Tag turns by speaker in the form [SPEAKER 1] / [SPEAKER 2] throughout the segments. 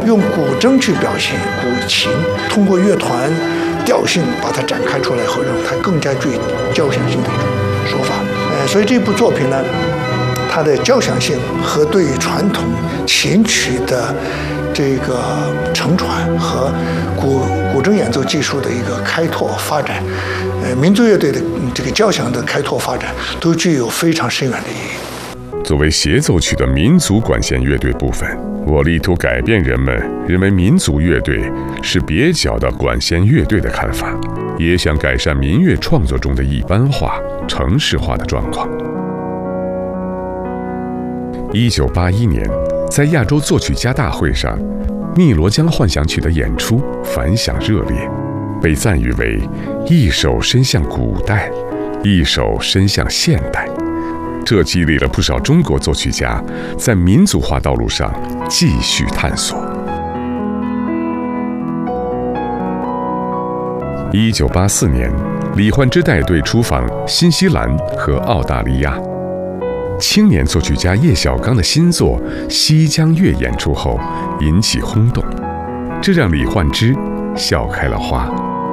[SPEAKER 1] 用古筝去表现古琴，通过乐团调性把它展开出来以后，让它更加具交响性的一种手法。所以这部作品呢，它的交响性和对于传统琴曲的这个承传和古筝演奏技术的一个开拓发展，民族乐队的这个交响的开拓发展，都具有非常深远的意义。
[SPEAKER 2] 作为协奏曲的民族管弦乐队部分，我力图改变人们认为民族乐队是蹩脚的管弦乐队的看法，也想改善民乐创作中的一般化、程式化的状况。1981年，在亚洲作曲家大会上，汨罗江幻想曲的演出反响热烈，被赞誉为一首伸向古代，一首伸向现代。这激励了不少中国作曲家在民族化道路上继续探索。1984年，李焕之带队出访新西兰和澳大利亚。青年作曲家叶小刚的新作《西江月》演出后引起轰动，这让李焕之笑开了花。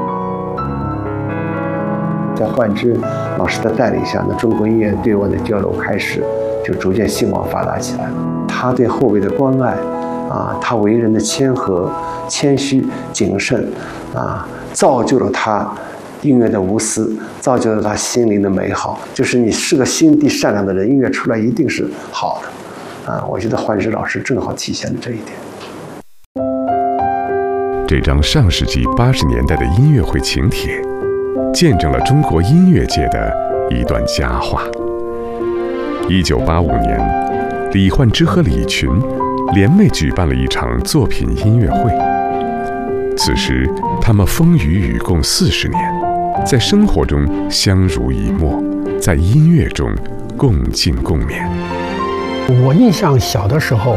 [SPEAKER 3] 在焕之老师的带领下呢，中国音乐对外的交流开始就逐渐兴旺发达起来。他对后辈的关爱他为人的谦和、谦虚、谨慎造就了他音乐的无私，造就了他心灵的美好。就是你是个心地善良的人，音乐出来一定是好的我觉得焕之老师正好体现了这一点。
[SPEAKER 2] 这张上世纪80年代的音乐会请帖，见证了中国音乐界的一段佳话。1985年，李焕之和李群联袂举办了一场作品音乐会。此时，他们风雨与共40年，在生活中相濡以沫，在音乐中共进共勉。
[SPEAKER 4] 我印象小的时候，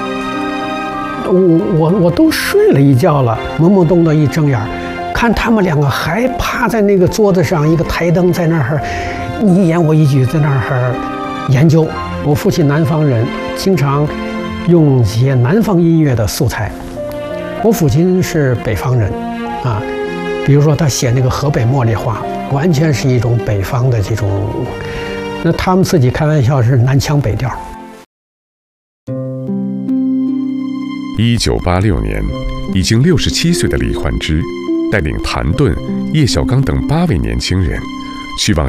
[SPEAKER 4] 我都睡了一觉了，懵懵懂懂一睁眼，看他们两个还趴在那个桌子上，一个台灯在那儿，你一言我一句在那儿研究。我父亲南方人，经常用一些南方音乐的素材。我父亲是北方人比如说他写那个河北茉莉花，完全是一种北方的这种，那他们自己开玩笑是南腔北调。
[SPEAKER 2] 1986年，已经67岁的李焕之带领谭盾、叶小刚等8位年轻人去往